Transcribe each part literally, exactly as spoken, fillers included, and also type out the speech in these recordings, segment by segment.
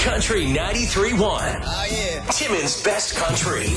Country ninety-three point one. Oh, yeah. Timmins Best Country.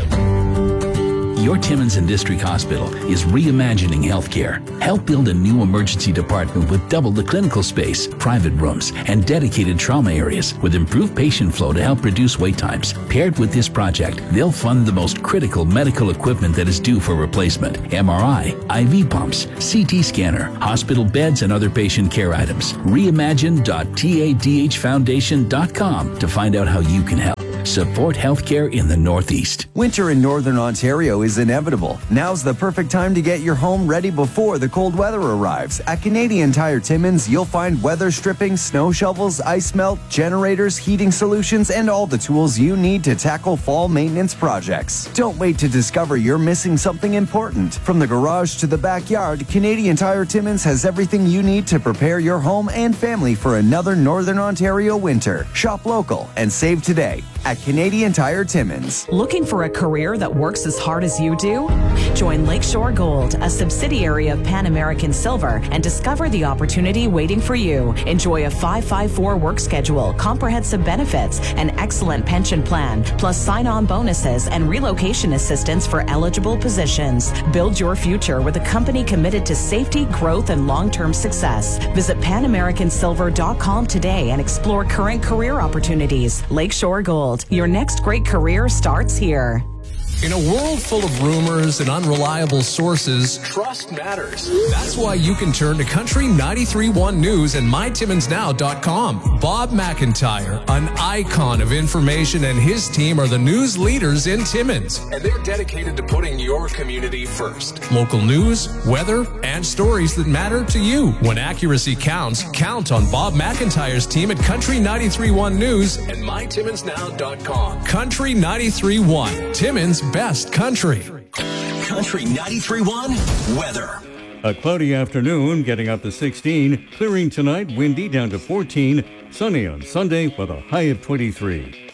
Your Timmins and District Hospital is reimagining healthcare. Help build a new emergency department with double the clinical space, private rooms, and dedicated trauma areas with improved patient flow to help reduce wait times. Paired with this project, they'll fund the most critical medical equipment that is due for replacement: M R I, I V pumps, C T scanner, hospital beds, and other patient care items. reimagine dot tadh foundation dot com to find out how you can help. Support healthcare in the Northeast. Winter in Northern Ontario is inevitable. Now's the perfect time to get your home ready before the cold weather arrives. At Canadian Tire Timmins, you'll find weather stripping, snow shovels, ice melt, generators, heating solutions, and all the tools you need to tackle fall maintenance projects. Don't wait to discover you're missing something important. From the garage to the backyard, Canadian Tire Timmins has everything you need to prepare your home and family for another Northern Ontario winter. Shop local and save today at Canadian Tire Timmins. Looking for a career that works as hard as you do? Join Lakeshore Gold, a subsidiary of Pan American Silver, and discover the opportunity waiting for you. Enjoy a five five four work schedule, comprehensive benefits, an excellent pension plan, plus sign-on bonuses and relocation assistance for eligible positions. Build your future with a company committed to safety, growth, and long-term success. Visit pan american silver dot com today and explore current career opportunities. Lakeshore Gold. Your next great career starts here. In a world full of rumors and unreliable sources, trust matters. That's why you can turn to Country ninety-three point one News and my timmins now dot com. Bob McIntyre, an icon of information, and his team are the news leaders in Timmins, and they're dedicated to putting your community first. Local news, weather, and stories that matter to you. When accuracy counts, count on Bob McIntyre's team at Country ninety-three point one News and my timmins now dot com. Country ninety-three point one, Timmins Best Country. Country ninety-three point one weather. A cloudy afternoon, getting up to sixteen. Clearing tonight, windy down to fourteen. Sunny on Sunday with a high of twenty-three.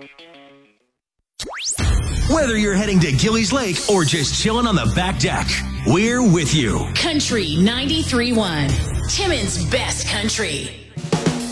Whether you're heading to Gillies Lake or just chilling on the back deck, we're with you. Country ninety-three point one, Timmins Best Country.